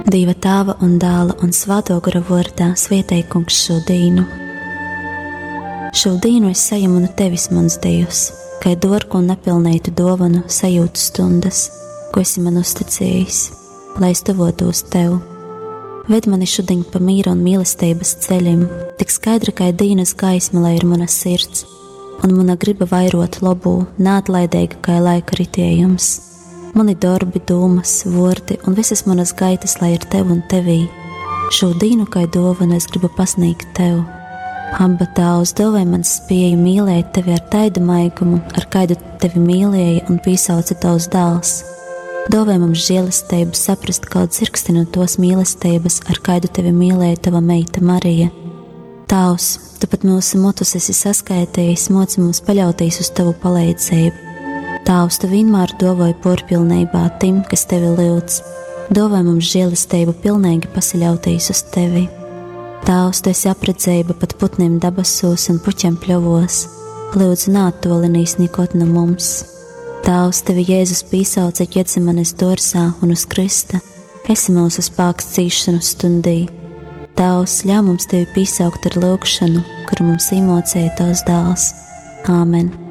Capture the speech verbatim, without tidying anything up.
Dieva Tēva un Dēla un Svētā gara vārdā svētī Kungs šodīnu. Šodīnu es saņemu no tevis, mans Dievs, kā dārgu un nepilnītu dāvanu sajūtu stundas, ko esi man uzticējis, lai es tuvotos tev. Ved mani šodien pa mīra un mīlestības ceļiem, tik skaidra kā dienas gaisma, lai ir mana sirds, un mana griba vairot labu, neatlaidīga kā laika ritējums. Mani darbi, domas, vārdi un visas manas gaitas, lai ir tev un tevī. Šodīnu kā dāvanu es gribu pasniegt tev. Abba Tēvs, dāvāj man spēju mīlēt tevi ar taidu maigumu, ar kādu tevi mīlēja un piesauca tavs dēls. Dāvāj mums žēlastību saprast kaut dzirksti no tos mīlestības, ar kādu tevi mīlēja tava meita Marija. Tavs, tu pat mūsu motus esi saskaitījis, moci mums paļauties uz tavu palīdzību. Tavs, tu vienmēr dāvāj porpilnībā tim, kas tevi lūdz. Dāvāj mums žēlastību pilnīgi pasaļauties uz tevi. Tavs, tu esi apredzība pat putniem dabasos un puķiem pļovos. Lūdzu, neattolinīs nikot no mums. Tavs, tevi Jēzus pīsauca Ģetsemanes dārzā un uz Krista. Esi mūsu spēks cīšanu stundī. Tavs, ļauj mums tevi pīsaukt ar lūgšanu, kuru mums īmocēja tavs dēls. Āmen.